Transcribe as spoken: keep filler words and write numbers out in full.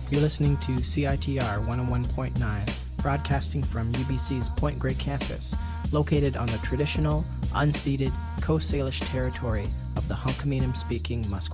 You're listening to C I T R one oh one point nine, broadcasting from U B C's Point Grey campus, located on the traditional, unceded Coast Salish territory of the Hunkaminam-speaking Musqueam.